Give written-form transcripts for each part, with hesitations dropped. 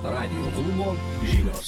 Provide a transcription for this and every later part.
Radijo klubo žinios.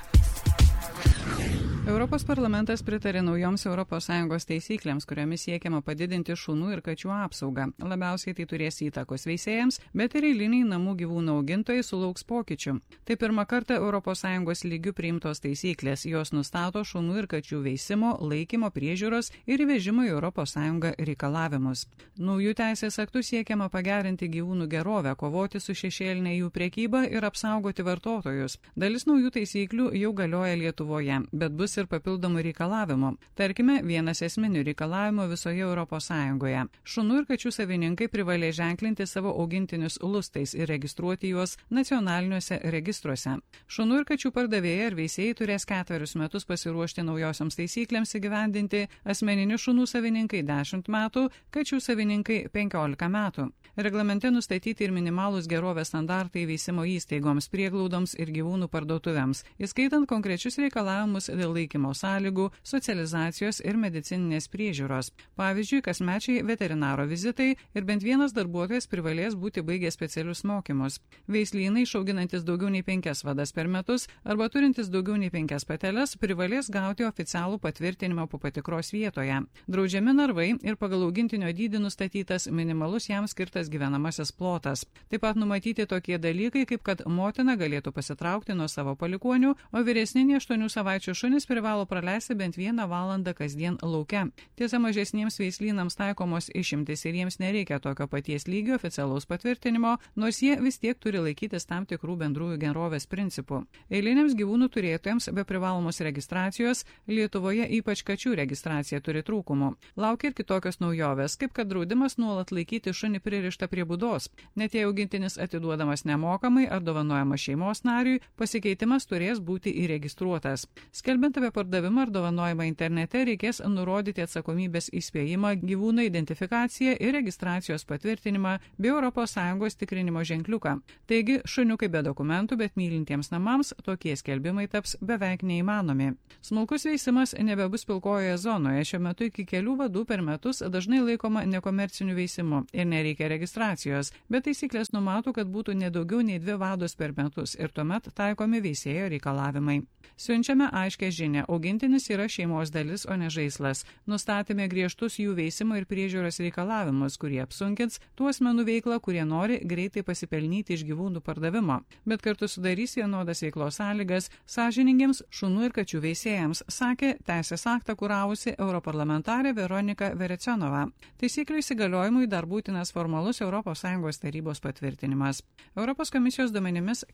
Europos parlamentas pritarė naujoms ES taisyklėms, kuriomis siekiama padidinti šunų ir kačių apsaugą. Labiausiai tai turės įtakos veisėjams, bet ir eiliniai namų gyvūnų augintojai sulauks pokyčių. Tai pirmą kartą ES lygių priimtos taisyklės. Jos nustato šunų ir kačių veisimo, laikymo, priežiūros ir įvežimo į ES reikalavimus. Naujų teisės aktų siekiama pagerinti gyvūnų gerovę, kovoti su šešėlinė jų prekyba ir apsaugoti vartotojus. Dalis naujų taisyklių jau galioja Lietuvoje, bet bus ir papildomų reikalavimų. Tarkime, vienas esminių reikalavimų visoje ES. Šunų ir kačių savininkai privalė ženklinti savo augintinius lustais ir registruoti juos nacionaliniuose registruose. Šunų ir kačių pardavėjai ar veisėjai turės 4 metus pasiruošti naujosioms taisyklėms įgyvendinti, asmeninių šunų savininkai 10 metų, kačių savininkai 15 metų. Reglamente nustatyti ir minimalūs gerovės standartai veisimo įstaigoms, prieglaudoms ir gyvūnų parduotuvėms, įskaitant konkrečius reikalavimus dėl laikymo sąlygų, socializacijos ir medicininės priežiūros. Pavyzdžiui, kasmečiai veterinaro vizitai ir bent vienas darbuotojas privalės būti baigęs specialius mokymus. Veislynai, išauginantis daugiau nei 5 vadas per metus arba turintis daugiau nei 5 pateles, privalės gauti oficialų patvirtinimą po patikros vietoje. Draudžiami narvai ir pagal augintinio dydį nustatytas minimalus jam skirtas gyvenamasis plotas. Taip pat numatyti tokie dalykai, kaip kad motina galėtų pasitraukti nuo savo palikuonių, o vyresni nei 8 savaičių šunys privalo praleisti bent 1 valandą kasdien lauke. Tiesa, mažesniems veislynams taikomos išimtis ir jiems nereikia tokio paties lygio oficialaus patvirtinimo, nors jie vis tiek turi laikytis tam tikrų bendrųjų gerovės principų. Eiliniams gyvūnų turėtojams be privalomos registracijos Lietuvoje ypač kačių registracija turi trūkumų. Laukia ir kitokios naujovės, kaip kad draudimas nuolat laikyti šunį pririštą prie būdos. Net jei augintinis atiduodamas nemokamai ar dovanojamas šeimos nariui, pasikeitimas turės būti įregistruotas. Skelbiant apie pardavimą ar dovanojimą internete reikės nurodyti atsakomybės įspėjimą, gyvūno identifikaciją ir registracijos patvirtinimą bei ES tikrinimo ženkliuką. Taigi, šuniukai be dokumentų, bet mylintiems namams tokie skelbimai taps beveik neįmanomi. Smulkus veisimas nebebus pilkojoje zonoje. Šiuo metu iki kelių vadų per metus dažnai laikoma nekomerciniu veisimu ir nereikia registracijos, bet taisyklės numato, kad būtų nedaugiau nei 2 vados per metus ir tuomet taikomi veisėjo reikalavimai. Siunčiame aiškę žinią, augintinis yra šeimos dalis, o ne žaislas. Nustatėme griežtus jų veisimo ir priežiūros reikalavimus, kurie apsunkins tų asmenų veiklą, kurie nori greitai pasipelnyti iš gyvūnų pardavimo, bet kartu sudarys vienodas veiklos sąlygas sąžiningiems šunų ir kačių veisėjams, sakė teisės aktą kuravusi europarlamentarė Veronika Verecionova. Taisyklių įsigaliojimui dar būtinas formalus ES tarybos patvirtinimas. Europos komisijos duomenimis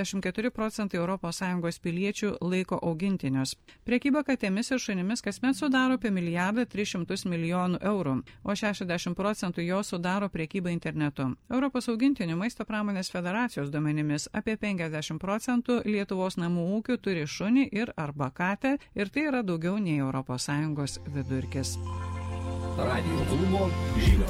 44% ES piliečių laiko augintinius. Prekyba katėmis ir šunimis kasmet sudaro apie 1,3 milijonų eurų, o 60% jo sudaro prekyba internetu. Europos augintinių maisto pramonės federacijos duomenimis apie 50% Lietuvos namų ūkių turi šunį ir arba katę ir tai yra daugiau nei ES vidurkis. Radijo klubo žinios.